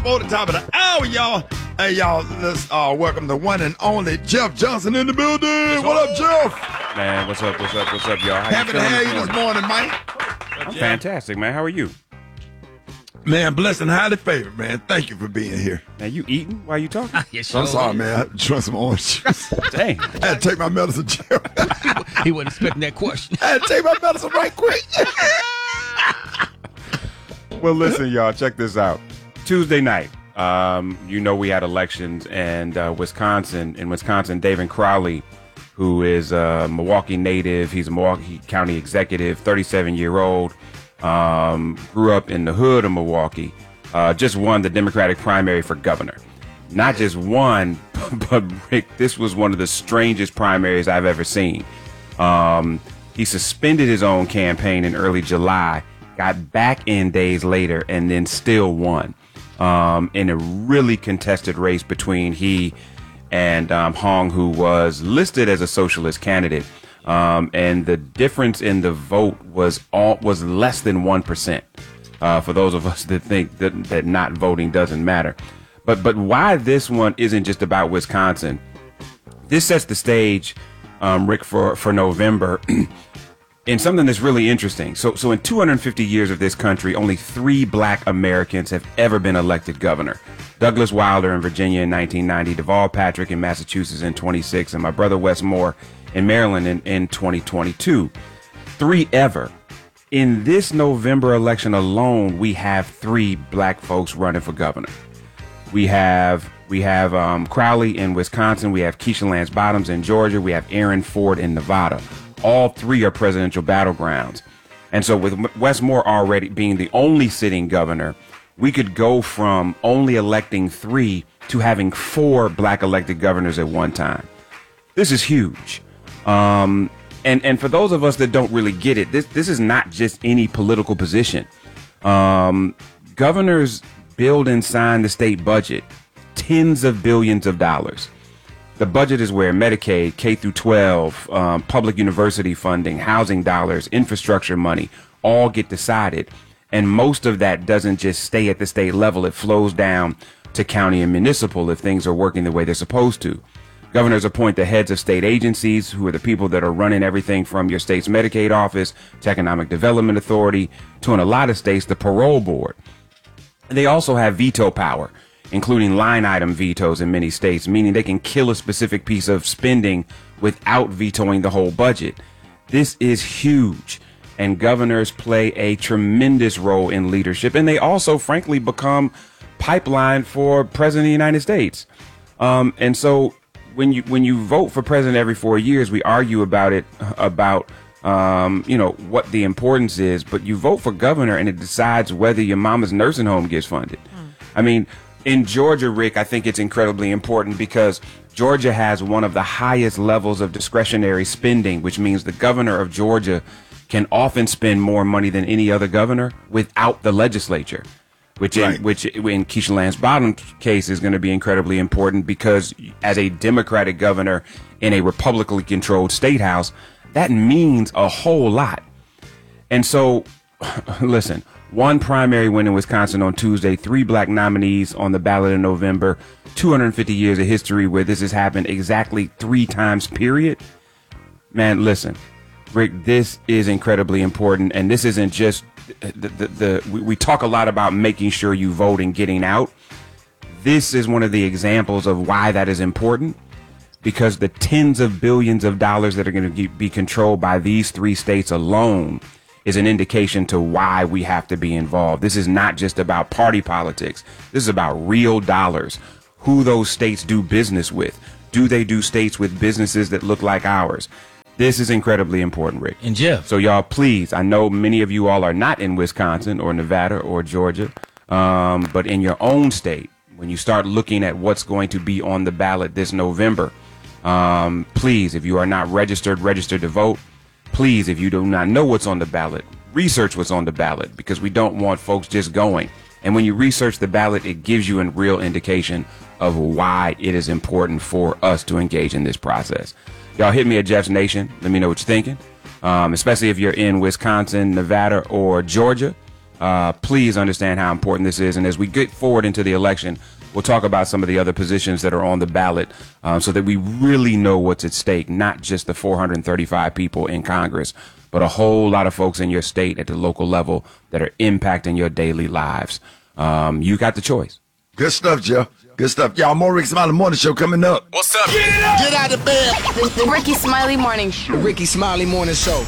before the top of the hour, y'all. Hey, y'all, let's welcome the one and only Jeff Johnson in the building. What up, Jeff? Man, what's up, y'all? Happy to have you this morning, Mike. I'm fantastic, man. How are you? Man, blessed and highly favored, man. Thank you for being here. Man, you eating while you talking? Yes, I'm sorry, man. I had to drink some orange juice. Dang. I had to take my medicine, Jeff. He wasn't expecting that question. I had to take my medicine right quick. Well, listen, y'all, check this out. Tuesday night, we had elections, and Wisconsin, David Crowley, who is a Milwaukee native, he's a Milwaukee County executive, 37-year-old, grew up in the hood of Milwaukee, just won the Democratic primary for governor. Not just won, but Rick, this was one of the strangest primaries I've ever seen. He suspended his own campaign in early July, got back in days later, and then still won in a really contested race between he and Hong, who was listed as a socialist candidate. And the difference in the vote was less than 1%. For those of us that think that not voting doesn't matter. But why this one isn't just about Wisconsin, this sets the stage, Rick, for November. And something that's really interesting. So in 250 years of this country, only 3 black Americans have ever been elected governor. Douglas Wilder in Virginia in 1990, Deval Patrick in Massachusetts in 26, and my brother Wes Moore in Maryland in 2022. 3 ever. In this November election alone, we have 3 black folks running for governor. We have Crowley in Wisconsin. We have Keisha Lance Bottoms in Georgia. We have Aaron Ford in Nevada. All 3 are presidential battlegrounds. And so with Wes Moore already being the only sitting governor, we could go from only electing 3 to having 4 black elected governors at one time. This is huge. And for those of us that don't really get it, this is not just any political position. Governors build and sign the state budget, tens of billions of dollars. The budget is where Medicaid, K through 12, public university funding, housing dollars, infrastructure money all get decided. And most of that doesn't just stay at the state level. It flows down to county and municipal if things are working the way they're supposed to. Governors appoint the heads of state agencies, who are the people that are running everything from your state's Medicaid office to Economic Development Authority to, in a lot of states, the parole board. And they also have veto power, including line item vetoes in many states, meaning they can kill a specific piece of spending without vetoing the whole budget. This is huge, and governors play a tremendous role in leadership, and they also, frankly, become pipeline for President of the United States. And so when you vote for president every 4 years, we argue about what the importance is, but you vote for governor and it decides whether your mama's nursing home gets funded. I mean, in Georgia, Rick, I think it's incredibly important because Georgia has one of the highest levels of discretionary spending, which means the governor of Georgia can often spend more money than any other governor without the legislature, which in Keisha Lance Bottom's case is going to be incredibly important because as a Democratic governor in a Republicanly controlled state house, that means a whole lot. And so, listen, 1 primary win in Wisconsin on Tuesday, 3 black nominees on the ballot in November, 250 years of history where this has happened exactly 3 times, period. Man, listen, Rick, this is incredibly important. And this isn't just we talk a lot about making sure you vote and getting out. This is one of the examples of why that is important, because the tens of billions of dollars that are going to be controlled by these 3 states alone is an indication to why we have to be involved. This is not just about party politics. This is about real dollars. Who those states do business with. Do they do states with businesses that look like ours? This is incredibly important, Rick. And Jeff. So y'all, please, I know many of you all are not in Wisconsin or Nevada or Georgia, but in your own state, when you start looking at what's going to be on the ballot this November, please, if you are not registered to vote. Please, if you do not know what's on the ballot, research what's on the ballot, because we don't want folks just going. And when you research the ballot, it gives you a real indication of why it is important for us to engage in this process. Y'all hit me at Jeff's Nation. Let me know what you're thinking, especially if you're in Wisconsin, Nevada, or Georgia. Please understand how important this is. And as we get forward into the election, we'll talk about some of the other positions that are on the ballot so that we really know what's at stake, not just the 435 people in Congress, but a whole lot of folks in your state at the local level that are impacting your daily lives. You got the choice. Good stuff, Jeff. Good stuff. Y'all, more Ricky Smiley Morning Show coming up. What's up? Get out of bed. The Ricky Smiley Morning Show. Ricky Smiley Morning Show.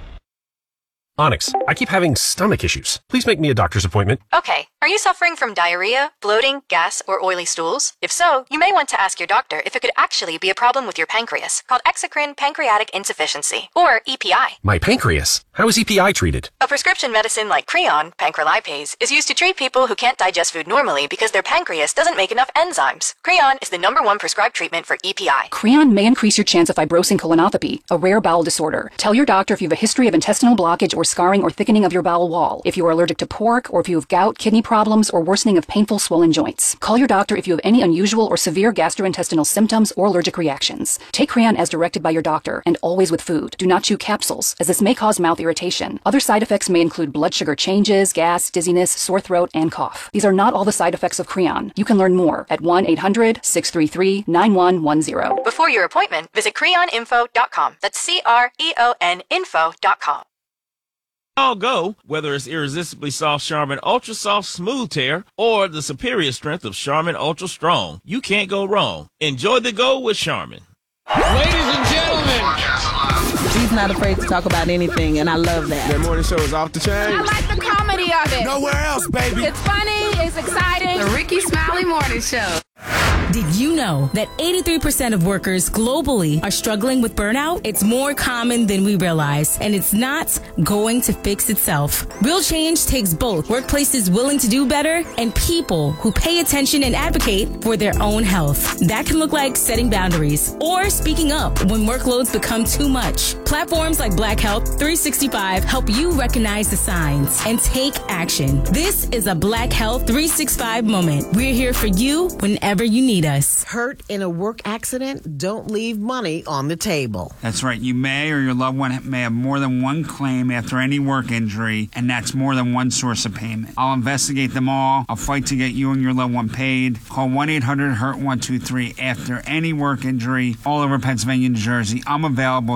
Onyx, I keep having stomach issues. Please make me a doctor's appointment. Okay. Are you suffering from diarrhea, bloating, gas, or oily stools? If so, you may want to ask your doctor if it could actually be a problem with your pancreas, called exocrine pancreatic insufficiency, or EPI. My pancreas? How is EPI treated? A prescription medicine like Creon, pancrelipase, is used to treat people who can't digest food normally because their pancreas doesn't make enough enzymes. Creon is the #1 prescribed treatment for EPI. Creon may increase your chance of fibrosing colonopathy, a rare bowel disorder. Tell your doctor if you have a history of intestinal blockage or scarring or thickening of your bowel wall, if you are allergic to pork, or if you have gout, kidney problems, or worsening of painful swollen joints. Call your doctor if you have any unusual or severe gastrointestinal symptoms or allergic reactions. Take Creon as directed by your doctor, and always with food. Do not chew capsules, as this may cause mouth irritation. Other side effects may include blood sugar changes, gas, dizziness, sore throat, and cough. These are not all the side effects of Creon. You can learn more at 1-800-633-9110. Before your appointment, visit creoninfo.com. That's CREON info.com. All go, whether it's irresistibly soft Charmin Ultra Soft Smooth Tear or the superior strength of Charmin Ultra Strong. You can't go wrong. Enjoy the go with Charmin. Ladies and gentlemen. He's not afraid to talk about anything, and I love that. That morning show is off the chain. I like the comedy of it. Nowhere else, baby. It's funny, it's exciting. The Ricky Smiley Morning Show. Did you know that 83% of workers globally are struggling with burnout? It's more common than we realize, and it's not going to fix itself. Real change takes both workplaces willing to do better and people who pay attention and advocate for their own health. That can look like setting boundaries or speaking up when workloads become too much. Platforms like Black Health 365 help you recognize the signs and take action. This is a Black Health 365 moment. We're here for you whenever you need us. Hurt in a work accident? Don't leave money on the table. That's right. You may or your loved one may have more than one claim after any work injury, and that's more than one source of payment. I'll investigate them all. I'll fight to get you and your loved one paid. Call 1-800-HURT-123 after any work injury all over Pennsylvania and New Jersey. I'm available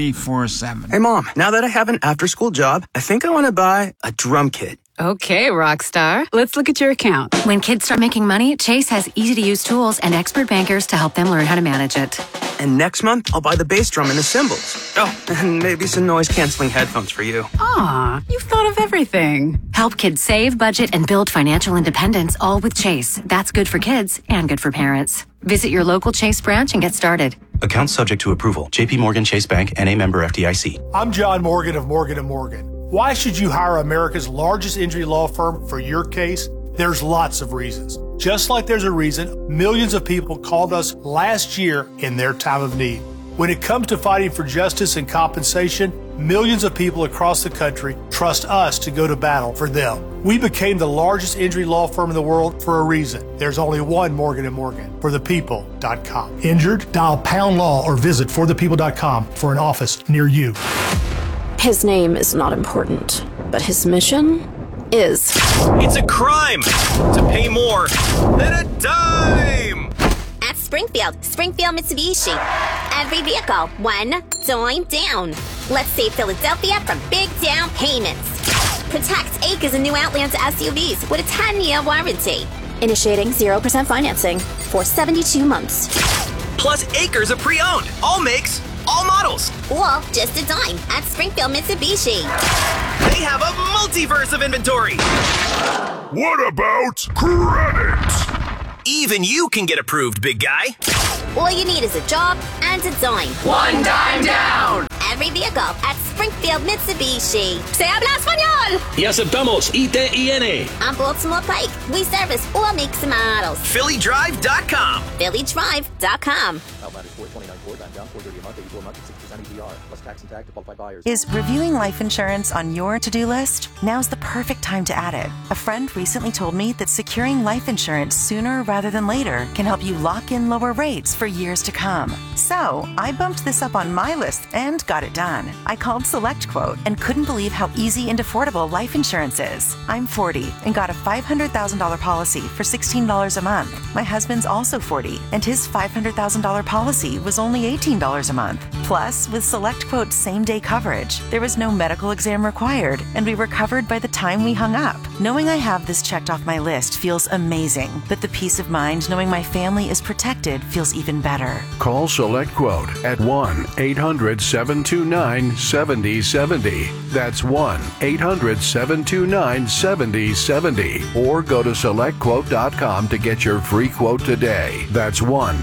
24/7. Hey, Mom, now that I have an after-school job, I think I want to buy a drum kit. Okay, Rockstar. Let's look at your account. When kids start making money, Chase has easy-to-use tools and expert bankers to help them learn how to manage it. And next month, I'll buy the bass drum and the cymbals. Oh, and maybe some noise-canceling headphones for you. Aw, you've thought of everything. Help kids save, budget, and build financial independence, all with Chase. That's good for kids and good for parents. Visit your local Chase branch and get started. Account subject to approval. J.P. Morgan Chase Bank, N.A. member FDIC. I'm John Morgan of Morgan & Morgan. Why should you hire America's largest injury law firm for your case? There's lots of reasons. Just like there's a reason millions of people called us last year in their time of need. When it comes to fighting for justice and compensation, millions of people across the country trust us to go to battle for them. We became the largest injury law firm in the world for a reason. There's only one Morgan & Morgan, forthepeople.com. Injured? Dial #law or visit forthepeople.com for an office near you. His name is not important, but his mission is. It's a crime to pay more than a dime! At Springfield Mitsubishi. Every vehicle, one dime down. Let's save Philadelphia from big down payments. Protect acres in new Outlander SUVs with a 10-year warranty. Initiating 0% financing for 72 months. Plus acres of pre-owned, all makes, all models. Or just a dime at Springfield Mitsubishi. They have a multiverse of inventory. What about credit? Even you can get approved, big guy. All you need is a job and a dime. One dime down. Every vehicle at Springfield Mitsubishi. Se habla español. Y aceptamos ITIN. On Baltimore Pike, we service all makes and models. PhillyDrive.com. PhillyDrive.com. Outlander 429 Ford, down 430 a month, 84 a month, 6% MEDR, plus tax and tag to qualified buyers. Is reviewing life insurance on your to-do list? Now's the perfect time to add it. A friend recently told me that securing life insurance sooner rather than later can help you lock in lower rates for years to come. So, I bumped this up on my list and got it done. I called SelectQuote and couldn't believe how easy and affordable life insurance is. I'm 40 and got a $500,000 policy for $16 a month. My husband's also 40 and his $500,000 policy was only $18 a month. Plus, with SelectQuote's same-day coverage, there was no medical exam required and we were covered by the time we hung up. Knowing I have this checked off my list feels amazing, but the peace of mind knowing my family is protected feels even better. Call SelectQuote at 1-800-729-7070. That's 1-800-729-7070. Or go to SelectQuote.com to get your free quote today. That's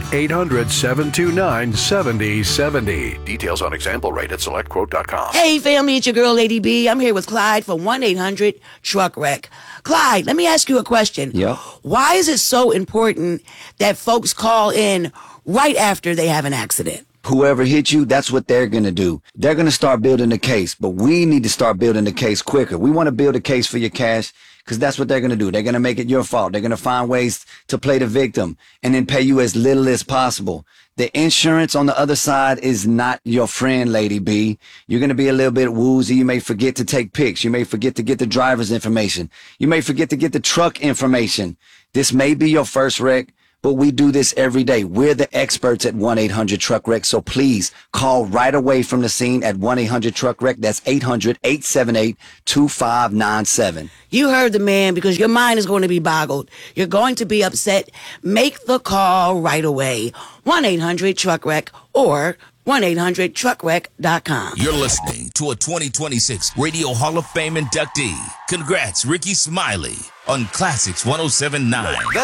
1-800-729-7070. Details on example rate at SelectQuote.com. Hey family, it's your girl Lady B. I'm here with Clyde from 1-800-TRUCK-WRECK. Clyde, let me ask you a question. Yeah. Why is it so important that folks call in right after they have an accident? Whoever hit you, that's what they're going to do. They're going to start building the case, but we need to start building the case quicker. We want to build a case for your cash because that's what they're going to do. They're going to make it your fault. They're going to find ways to play the victim and then pay you as little as possible. The insurance on the other side is not your friend, Lady B. You're going to be a little bit woozy. You may forget to take pics. You may forget to get the driver's information. You may forget to get the truck information. This may be your first wreck, but we do this every day. We're the experts at 1-800-TRUCK-WRECK, so please call right away from the scene at 1-800-TRUCK-WRECK. That's 800-878-2597. You heard the man, because your mind is going to be boggled. You're going to be upset. Make the call right away. 1-800-TRUCK-WRECK or 1-800-TRUCKWRECK.com. You're listening to a 2026 Radio Hall of Fame inductee. Congrats, Ricky Smiley, on Classics 107.9.